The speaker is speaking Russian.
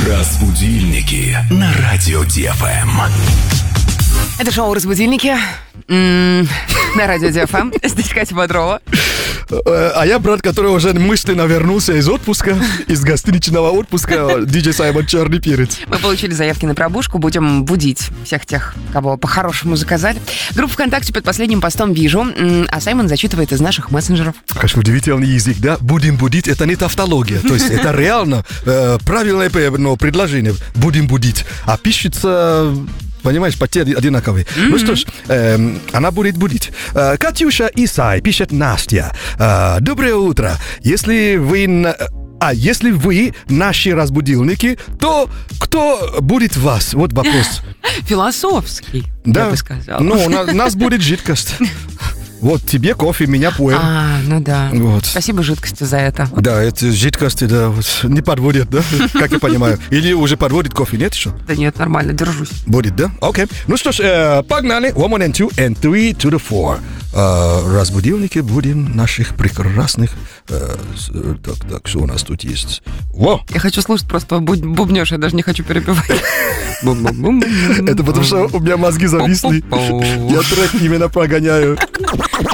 Разбудильники на радио ДФМ. Это шоу «Разбудильники» на радио ДФМ. Здесь Катя Бодрова. А я брат, который уже мысленно вернулся из отпуска, из гостиничного отпуска, диджей Саймон Черный Перец. Мы получили заявки на пробужку, будем будить всех тех, кого по-хорошему заказали. Группу ВКонтакте под последним постом вижу, а Саймон зачитывает из наших мессенджеров. Конечно, удивительный язык, да? Будем будить, это не тавтология, то есть это реально правильное предложение. Будем будить, а пишется... Понимаешь, почти одинаковые. Ну что ж, она будет будить. Катюша Исай, пишет Настя. Доброе утро. Если вы наши разбудильники, то кто будет вас? Вот вопрос. Философский, да, я бы сказала. Ну, у нас будет жидкость. Вот тебе кофе, меня пуэр. Ну да. Вот. Спасибо жидкости за это. Да, это жидкости, да, вот, не подводит, да? Как я понимаю. Или уже подводит кофе, нет еще? Да нет, нормально, держусь. Будет, да? Окей. Ну что ж, погнали. 1, 1, 2, and 3 to the 4. Разбудильники будем наших прекрасных... Так, что у нас тут есть? Во! Я хочу слушать просто бубнёж, я даже не хочу перебивать. Это потому что у меня мозги зависли. Я трек именно прогоняю.